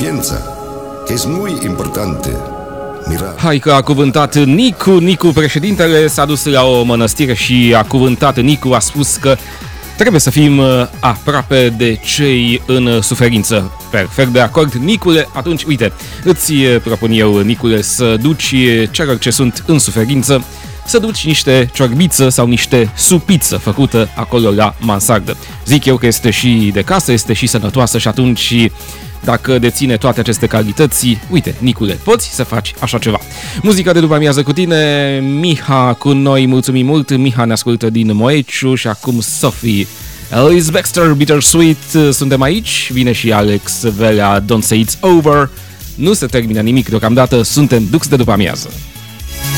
piensa que es muy importante mirar. Hai că a cuvântat Nicu, președintele s-a dus la o mănăstire și a cuvântat Nicu, a spus că trebuie să fim aproape de cei în suferință. Perfect de acord, Nicule. Atunci, uite, îți propun eu, Nicule, să duci celor ce sunt în suferință, să duci niște ciorbiță sau niște supiță făcută acolo la mansardă. Zic eu că este și de casă, este și sănătoasă și atunci, dacă deține toate aceste calități, uite, Nicule, poți să faci așa ceva. Muzica de după amiază cu tine, Miha cu noi, mulțumim mult, Miha ne ascultă din Moeciu și acum Sophie. Alice Baxter, Bittersweet, suntem aici, vine și Alex Velea, Don't Say It's Over. Nu se termină nimic deocamdată, suntem Dux de după amiază.